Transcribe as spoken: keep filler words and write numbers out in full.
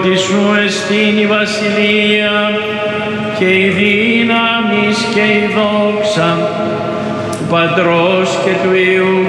διότι σου εστίν η βασιλεία και η δύναμις και η δόξα του Πατρός και του Υιού